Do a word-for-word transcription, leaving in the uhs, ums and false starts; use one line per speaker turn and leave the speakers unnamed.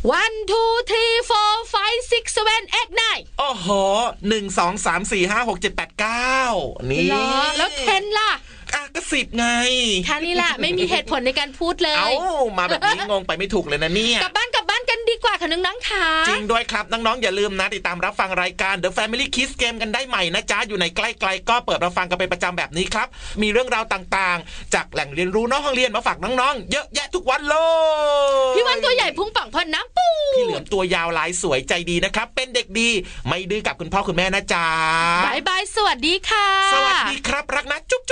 one two three four five six seven eight nine
โอ้โหหนึ่งสองสามสี่ห้าหกเจ็ดแปดเก้านี่
แล้วเทนล่ะ
อ่ะก็สิบไง
แค่นี้แหละไม่มีเหตุผลในการพูดเลย
เอ้ามาแบบนี้งงไปไม่ถูกเลยนะเนี่ย
กลับบ้านกลับบ้านกันดีกว่าค่ะน้องๆค่ะ
จริงด้วยครับน้องๆอย่าลืมนะติดตามรับฟังรายการ The Family Kids Game กันได้ใหม่นะจ๊ะอยู่ในใกล้ๆก็เปิดรับฟังกันเป็นประจำแบบนี้ครับมีเรื่องราวต่างๆจากแหล่งเรียนรู้นอกห้องเรียนมาฝากน้องๆเยอะแยะทุกวันเลย
พี่วันตัวใหญ่พุงป่องพ่นน้ำปู
พี่เหลือมตัวยาวลายสวยใจดีนะครับเป็นเด็กดีไม่ดื้อกับคุณพ่อคุณแม่นะจ๊ะ
บายบายสวัสดีค่ะ
สวัสดีครับรักนะจุ๊บ